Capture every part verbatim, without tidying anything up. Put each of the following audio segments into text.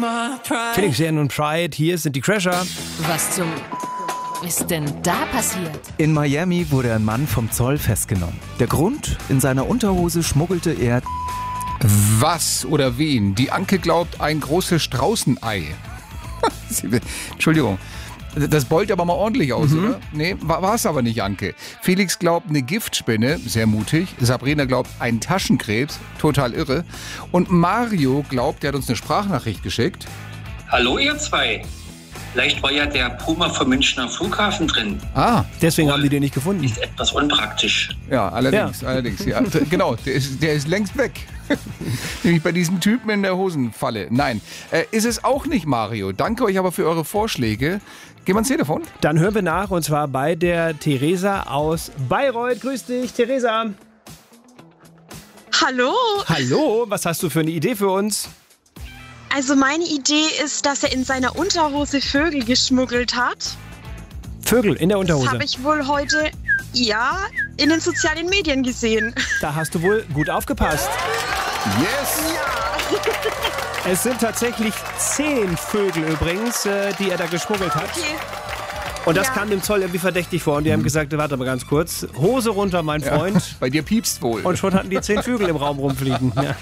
Felix Jähn und Pride, hier sind die Crasher. Was zum ist denn da passiert? In Miami wurde ein Mann vom Zoll festgenommen. Der Grund? In seiner Unterhose schmuggelte er... Was oder wen? Die Anke glaubt, ein großes Straußenei. Entschuldigung. Das beult aber mal ordentlich aus, mhm. oder? Nee, war es aber nicht, Anke. Felix glaubt eine Giftspinne, sehr mutig. Sabrina glaubt einen Taschenkrebs, total irre. Und Mario glaubt, der hat uns eine Sprachnachricht geschickt. Hallo ihr zwei. Vielleicht war ja der Puma vom Münchner Flughafen drin. Ah, deswegen haben die den nicht gefunden. Ist etwas unpraktisch. Ja, allerdings, ja. allerdings. Ja. Genau, der ist, der ist längst weg. Nämlich bei diesem Typen in der Hosenfalle. Nein, äh, ist es auch nicht, Mario. Danke euch aber für eure Vorschläge. Gehen wir ans Telefon? Dann hören wir nach, und zwar bei der Theresa aus Bayreuth. Grüß dich, Theresa. Hallo. Hallo, was hast du für eine Idee für uns? Also meine Idee ist, dass er in seiner Unterhose Vögel geschmuggelt hat. Vögel in der Unterhose? Das habe ich wohl heute, ja, in den sozialen Medien gesehen. Da hast du wohl gut aufgepasst. Yes! Ja. Es sind tatsächlich zehn Vögel übrigens, die er da geschmuggelt hat. Okay. Und das ja. kam dem Zoll irgendwie verdächtig vor. Und die mhm. haben gesagt, warte mal ganz kurz, Hose runter, mein Freund. Ja, bei dir piepst wohl. Und schon hatten die zehn Vögel im Raum rumfliegen. Ja,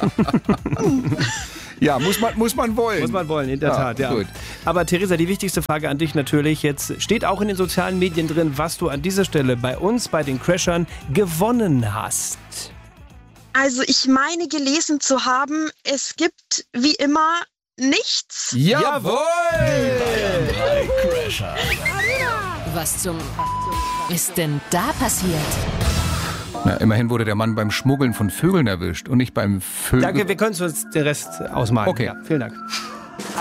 ja muss, man, muss man wollen. Muss man wollen, in der ja, Tat. Ja. Gut. Aber Theresa, die wichtigste Frage an dich natürlich jetzt. Steht auch in den sozialen Medien drin, was du an dieser Stelle bei uns, bei den Crashern, gewonnen hast? Also ich meine gelesen zu haben, es gibt wie immer nichts. Jawohl! Die Bayern drei Crasher. Was zum ist denn da passiert? Na, immerhin wurde der Mann beim Schmuggeln von Vögeln erwischt und nicht beim Vögeln. Danke, wir können uns den Rest ausmalen. Okay. Ja, vielen Dank.